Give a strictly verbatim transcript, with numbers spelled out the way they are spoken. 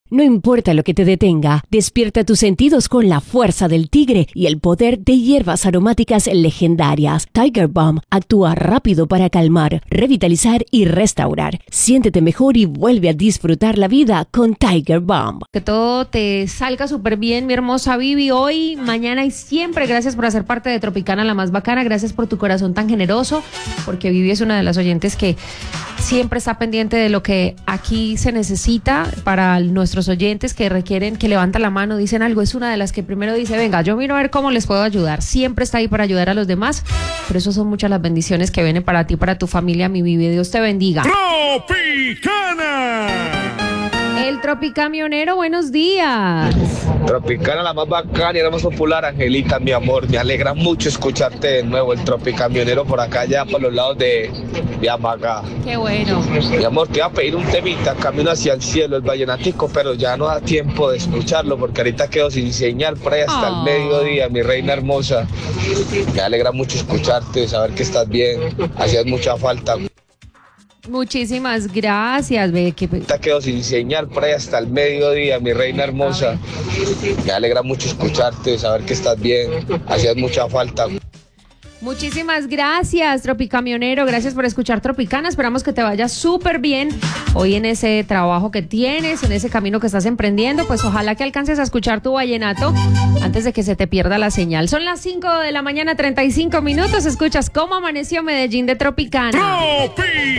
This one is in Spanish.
No importa lo que te detenga, despierta tus sentidos con la fuerza del tigre y el poder de hierbas aromáticas legendarias. Tiger Balm actúa rápido para calmar, revitalizar y restaurar. Siéntete mejor y vuelve a disfrutar la vida con Tiger Balm. Que todo te salga súper bien, mi hermosa Vivi, hoy, mañana y siempre. Gracias por hacer parte de Tropicana, la más bacana. Gracias por tu corazón tan generoso, porque Vivi es una de las oyentes que siempre está pendiente de lo que aquí se necesita para nuestros oyentes que requieren, que levanta la mano, dicen algo. Es una de las que primero dice, venga, yo miro a ver cómo les puedo ayudar. Siempre está ahí para ayudar a los demás. Pero eso son muchas las bendiciones que vienen para ti, para tu familia, mi Vivi. Dios te bendiga. Tropicana. El Tropicamionero, buenos días. Tropicana, la más bacana y la más popular, Angelita, mi amor, me alegra mucho escucharte de nuevo, el Tropicamionero por acá, ya por los lados de, de Amagá. Qué bueno. Mi amor, te iba a pedir un temita, Camino hacia el cielo, el vallenatico, pero ya no da tiempo de escucharlo, porque ahorita quedo sin señal por ahí hasta Oh. el mediodía, mi reina hermosa. Me alegra mucho escucharte, saber que estás bien, hacías mucha falta. Muchísimas gracias, ve que Ahorita quedo sin señal por ahí hasta el mediodía, mi reina hermosa. Me alegra mucho escucharte, saber que estás bien, hacías mucha falta. Muchísimas gracias, Tropicamionero. Gracias por escuchar Tropicana. Esperamos que te vaya súper bien hoy en ese trabajo que tienes, en ese camino que estás emprendiendo. Pues ojalá que alcances a escuchar tu vallenato antes de que se te pierda la señal. Son las cinco de la mañana, treinta y cinco minutos. Escuchas Cómo Amaneció Medellín de Tropicana. Tropi.